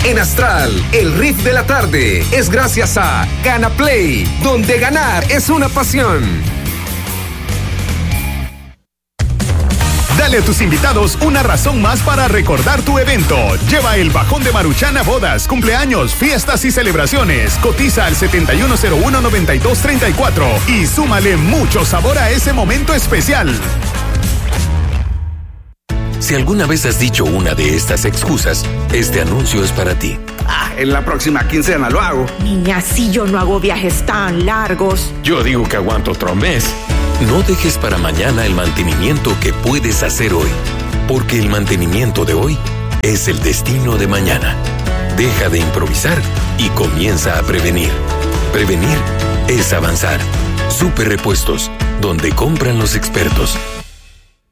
En Astral, el riff de la tarde es gracias a Gana Play, donde ganar es una pasión. Dale a tus invitados una razón más para recordar tu evento. Lleva el bajón de Maruchan a bodas, cumpleaños, fiestas y celebraciones. Cotiza al 7101-9234 y súmale mucho sabor a ese momento especial. Si alguna vez has dicho una de estas excusas, este anuncio es para ti. En la próxima quincena lo hago. Niña, si yo no hago viajes tan largos. Yo digo que aguanto otro mes. No dejes para mañana el mantenimiento que puedes hacer hoy, porque el mantenimiento de hoy es el destino de mañana. Deja de improvisar y comienza a prevenir. Prevenir es avanzar. Super Repuestos, donde compran los expertos.